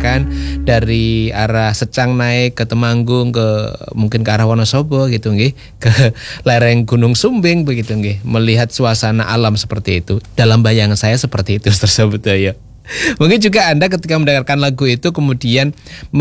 kan, dari arah Secang naik ke Temanggung, ke mungkin ke arah Wonosobo gitu nggih, ke lereng Gunung Sumbing begitu nggih, melihat suasana alam seperti itu. Dalam bayangan saya seperti itu tersebut ya. Mungkin juga Anda ketika mendengarkan lagu itu kemudian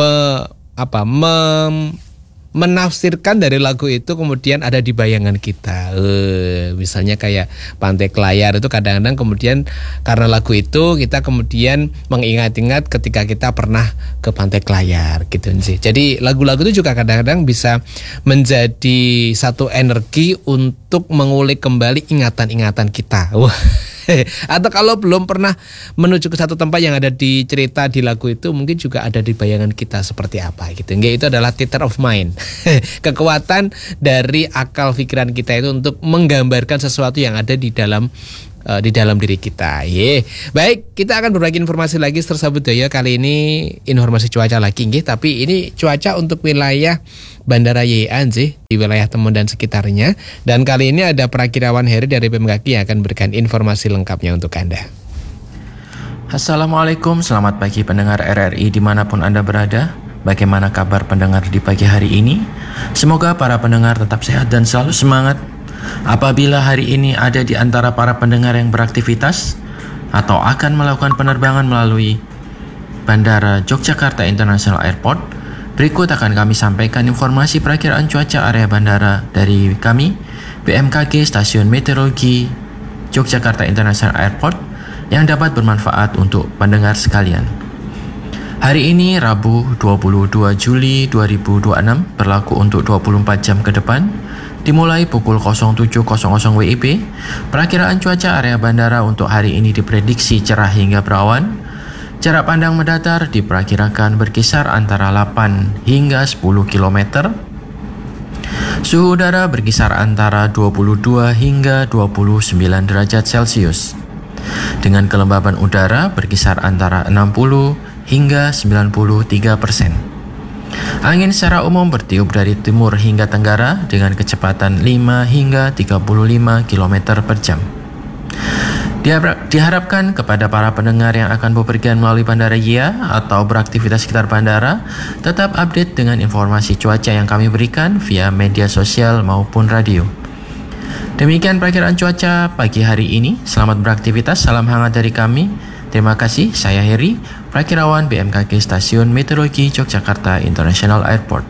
menafsirkan dari lagu itu kemudian ada di bayangan kita. Misalnya kayak Pantai Kelayar itu kadang-kadang kemudian karena lagu itu kita kemudian mengingat-ingat ketika kita pernah ke Pantai Kelayar gitu sih. Jadi lagu-lagu itu juga kadang-kadang bisa menjadi satu energi untuk mengulik kembali ingatan-ingatan kita. Atau kalau belum pernah menuju ke satu tempat yang ada di cerita di lagu itu, mungkin juga ada di bayangan kita seperti apa gitu. Itu adalah theater of mind. Kekuatan dari akal pikiran kita itu untuk menggambarkan sesuatu yang ada di dalam diri kita. Baik, kita akan berbagi informasi lagi tersebut ya. Kali ini informasi cuaca lagi nggih, tapi ini cuaca untuk wilayah Bandara Yean sih, di wilayah Temon dan sekitarnya. Dan kali ini ada Prakirawan Heri dari BMKG yang akan berikan informasi lengkapnya untuk Anda. Assalamualaikum, selamat pagi pendengar RRI dimanapun Anda berada. Bagaimana kabar pendengar di pagi hari ini? Semoga para pendengar tetap sehat dan selalu semangat. Apabila hari ini ada di antara para pendengar yang beraktivitas atau akan melakukan penerbangan melalui Bandara Yogyakarta International Airport, berikut akan kami sampaikan informasi perakiraan cuaca area bandara dari kami, BMKG Stasiun Meteorologi Yogyakarta International Airport, yang dapat bermanfaat untuk pendengar sekalian. Hari ini Rabu 22 Juli 2026 berlaku untuk 24 jam ke depan, dimulai pukul 07.00 WIB. Perakiraan cuaca area bandara untuk hari ini diprediksi cerah hingga berawan. Jarak pandang mendatar diperkirakan berkisar antara 8 hingga 10 km. Suhu udara berkisar antara 22 hingga 29 derajat Celcius. Dengan kelembaban udara berkisar antara 60 hingga 93%. Angin secara umum bertiup dari timur hingga tenggara dengan kecepatan 5 hingga 35 km per jam. Diharapkan kepada para pendengar yang akan bepergian melalui Bandara YEA atau beraktivitas sekitar bandara, tetap update dengan informasi cuaca yang kami berikan via media sosial maupun radio. Demikian perakiraan cuaca pagi hari ini. Selamat beraktivitas, salam hangat dari kami. Terima kasih, saya Heri, Prakirawan BMKG Stasiun Meteorologi Yogyakarta International Airport.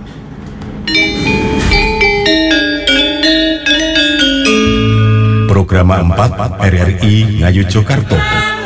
Program 4 RRI Ngayu Jogarta.